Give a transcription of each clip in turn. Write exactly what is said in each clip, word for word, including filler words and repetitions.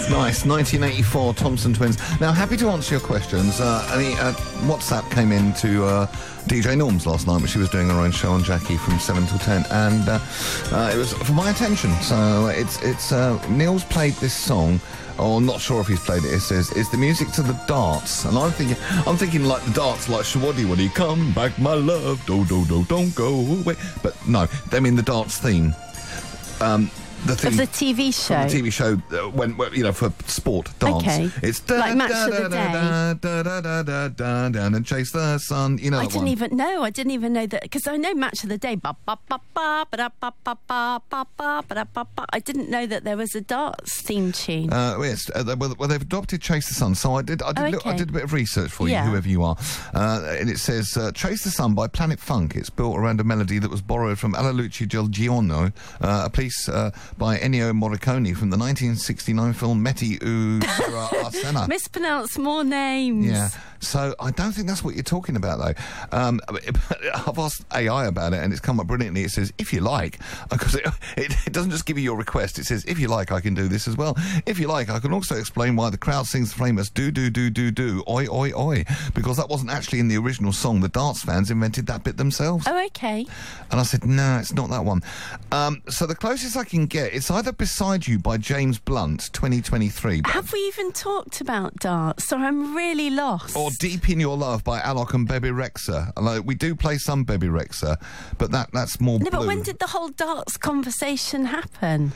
Nice, nineteen eighty-four, Thompson Twins. Now, happy to answer your questions. Uh, I mean, uh, WhatsApp came in to uh, D J Norm's last night, but she was doing her own show on Jackie from seven till ten, and uh, uh, it was for my attention. So it's it's uh, Neil's played this song. Oh, I'm not sure if he's played it. It says it's the music to the darts, and I'm thinking, I'm thinking like the darts, like Shawaddy Waddy, come back, my love, do do do, don't go away. But no, they mean the darts theme. Um, the theme of the T V show. The T V show uh, when, when you know, for sport dance. Okay. It's da, like Match da, of the da, Day. Da, da, da, da, da, da, da, and chase the sun. You know I that didn't one. even know. I didn't even know that because I know Match of the Day. Ba ba ba ba ba da ba ba ba ba ba ba da ba ba. I didn't know that there was a darts theme tune. Uh, yes, uh, they- well, well, they've adopted Chase the Sun. So I did. I did. Oh, look, I okay. did a bit of research for you, Yeah. whoever you are, uh, and it says uh, "Chase the Sun" by Planet Funk. It's built around a melody that was borrowed from Alla Luce del Giorno, uh, a piece uh, by Ennio Morricone from the nineteen sixty-nine film Metti u Sera Arsena. Mispronounce more names. Yeah, so I don't think that's what you're talking about, though. Um, I've asked A I about it, and it's come up brilliantly. It says, if you like, because it, it, it doesn't just give you your request, it says, if you like, I can do this as well. If you like, I can also explain why the crowd sings the famous do, do, do, do, do, oi, oi, oi, because that wasn't actually in the original song. The darts fans invented that bit themselves. Oh, okay. And I said, no, it's not that one. Um, so the closest I can get, it's either Beside You by James Blunt, twenty twenty-three. Have we even talked about darts? So I'm really lost. Or Deep in Your Love by Alok and Bebe Rexha. Although we do play some Bebe Rexha, but that that's more no, blue. but when did the whole darts conversation happen?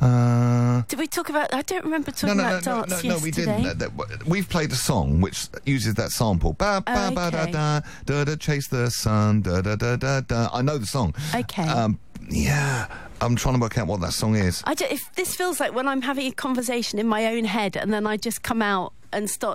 Uh, Did we talk about... I don't remember no, talking no, no, about no, darts no, no, yesterday. we didn't. Uh, that- We've played a song which uses that sample. Ba ba Oh, ba da okay. da da da chase the sun da da da da da. I know the song. Okay. Um, yeah, I'm trying to work out what that song is. I don't, if this feels like when I'm having a conversation in my own head and then I just come out and start